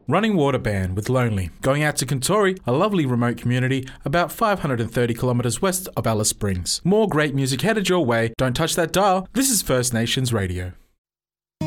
Running Water Band with Lonely, going out to Kontori, a lovely remote community about 530 kilometres west of Alice Springs. More great music headed your way. Don't touch that dial. This is First Nations Radio.